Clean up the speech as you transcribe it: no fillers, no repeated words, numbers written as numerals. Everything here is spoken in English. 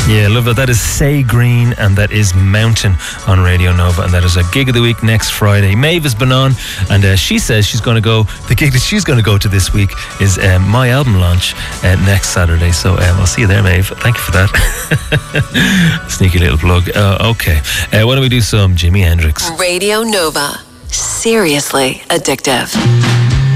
Yeah, love that. That is Say Green and that is Mountain on Radio Nova, and that is a gig of the week next Friday. Maeve has been on, and she says she's going to go, the gig that she's going to go to this week is my album launch next Saturday. So I'll see you there, Maeve. Thank you for that. Sneaky little plug. Okay. Why don't we do some Jimi Hendrix? Radio Nova. Seriously addictive.